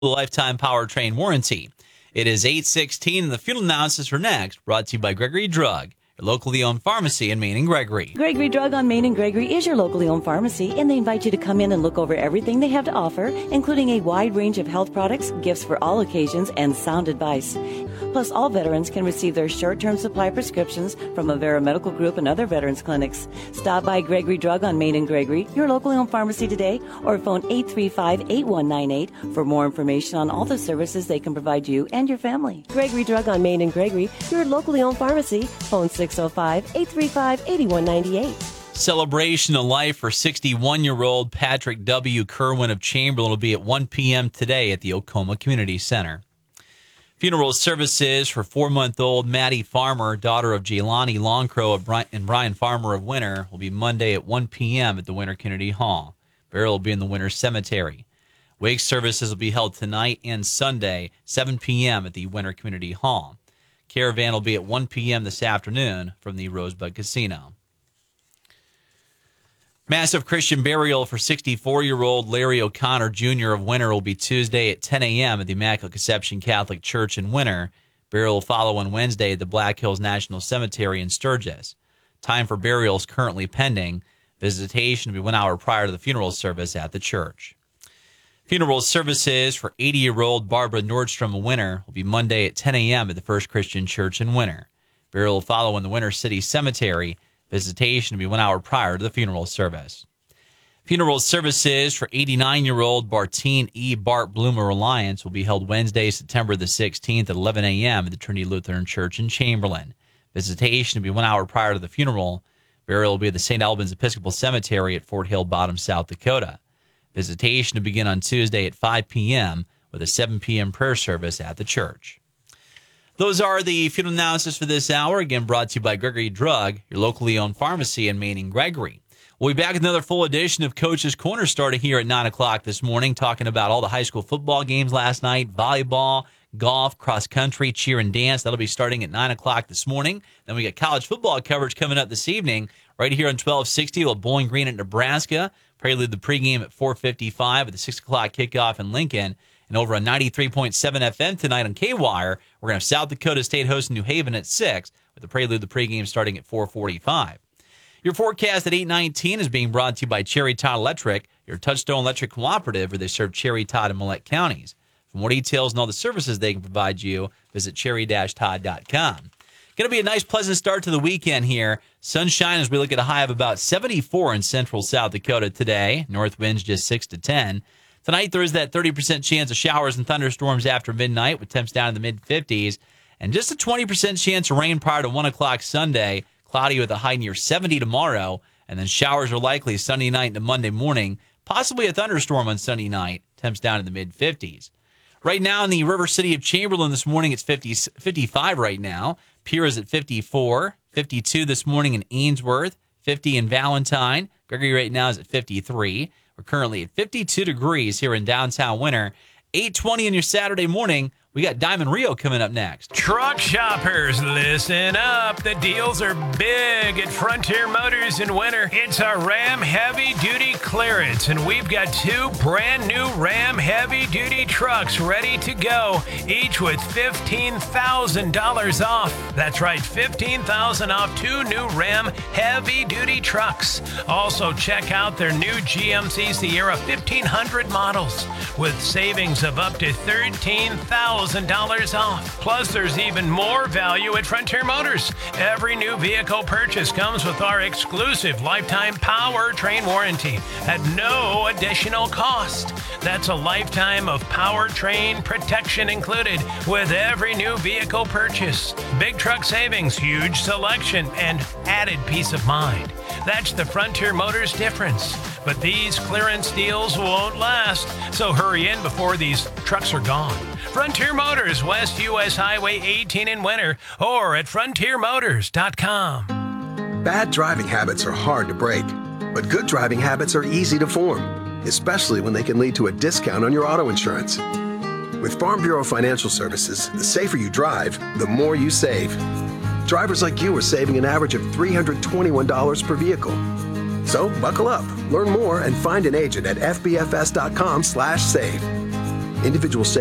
lifetime powertrain warranty. It is 8:16, and the funeral announcements are next, brought to you by Gregory Drug, your locally owned pharmacy in Maine and Gregory. Gregory Drug on Main and Gregory is your locally owned pharmacy, and they invite you to come in and look over everything they have to offer, including a wide range of health products, gifts for all occasions, and sound advice. Plus, all veterans can receive their short-term supply prescriptions from Avera Medical Group and other veterans clinics. Stop by Gregory Drug on Main and Gregory, your locally owned pharmacy today, or phone 835-8198 for more information on all the services they can provide you and your family. Gregory Drug on Main and Gregory, your locally owned pharmacy. Phone 605-835-8198. Celebration of life for 61-year-old Patrick W. Kerwin of Chamberlain will be at 1 p.m. today at the Oklahoma Community Center. Funeral services for 4-month-old Maddie Farmer, daughter of Jelani Longcrow and Brian Farmer of Winter, will be Monday at 1 p.m. at the Winter Community Hall. Burial will be in the Winter Cemetery. Wake services will be held tonight and Sunday, 7 p.m. at the Winter Community Hall. Caravan will be at 1 p.m. this afternoon from the Rosebud Casino. Massive Christian burial for 64-year-old Larry O'Connor Jr. of Winter will be Tuesday at 10 a.m. at the Immaculate Conception Catholic Church in Winter. Burial will follow on Wednesday at the Black Hills National Cemetery in Sturgis. Time for burial is currently pending. Visitation will be 1 hour prior to the funeral service at the church. Funeral services for 80-year-old Barbara Nordstrom of Winter will be Monday at 10 a.m. at the First Christian Church in Winter. Burial will follow in the Winter City Cemetery. Visitation will be 1 hour prior to the funeral service. Funeral services for 89-year-old Bartine E. Bart Bloomer Reliance will be held Wednesday, September the 16th at 11 a.m. at the Trinity Lutheran Church in Chamberlain. Visitation will be 1 hour prior to the funeral. Burial will be at the St. Albans Episcopal Cemetery at Fort Hill Bottom, South Dakota. Visitation will begin on Tuesday at 5 p.m. with a 7 p.m. prayer service at the church. Those are the funeral announcements for this hour, again brought to you by Gregory Drug, your locally owned pharmacy in Maine and Gregory. We'll be back with another full edition of Coach's Corner starting here at 9 o'clock this morning, talking about all the high school football games last night, volleyball, golf, cross country, cheer, and dance. That'll be starting at 9 o'clock this morning. Then we got college football coverage coming up this evening right here on 1260 with Bowling Green at Nebraska. Prelude the pregame at 4:55 with the 6 o'clock kickoff in Lincoln. And over on 93.7 FM tonight on K-Wire, we're going to have South Dakota State hosting New Haven at 6 with the Prelude the pregame starting at 4:45. Your forecast at 8:19 is being brought to you by Cherry Todd Electric, your Touchstone Electric Cooperative, where they serve Cherry, Todd, and Millette counties. For more details and all the services they can provide you, visit cherry-todd.com. Going to be a nice, pleasant start to the weekend here. Sunshine as we look at a high of about 74 in central South Dakota today. North winds just 6 to 10. Tonight, there is that 30% chance of showers and thunderstorms after midnight with temps down in the mid-50s. And just a 20% chance of rain prior to 1 o'clock Sunday. Cloudy with a high near 70 tomorrow. And then showers are likely Sunday night into Monday morning. Possibly a thunderstorm on Sunday night. Temps down in the mid-50s. Right now in the River City of Chamberlain this morning, it's 55 right now. Pierre is at 54. 52 this morning in Ainsworth. 50 in Valentine. Gregory right now is at 53. We're currently at 52 degrees here in downtown Winter. 8:20 on your Saturday morning. We got Diamond Rio coming up next. Truck shoppers, listen up. The deals are big at Frontier Motors in Winter. It's our Ram Heavy Duty Clearance, and we've got 2 brand new Ram Heavy Duty trucks ready to go, each with $15,000 off. That's right, $15,000 off 2 new Ram Heavy Duty trucks. Also, check out their new GMC Sierra 1500 models with savings of up to $13,000 off. Plus, there's even more value at Frontier Motors. Every new vehicle purchase comes with our exclusive lifetime powertrain warranty at no additional cost. That's a lifetime of powertrain protection included with every new vehicle purchase. Big truck savings, huge selection, and added peace of mind. That's the Frontier Motors difference. But these clearance deals won't last, so hurry in before these trucks are gone. Frontier Motors, West US Highway 18 in Winter, or at frontiermotors.com. Bad driving habits are hard to break, but good driving habits are easy to form, especially when they can lead to a discount on your auto insurance. With Farm Bureau Financial Services, the safer you drive, the more you save. Drivers like you are saving an average of $321 per vehicle. So buckle up, learn more, and find an agent at fbfs.com/save. Individual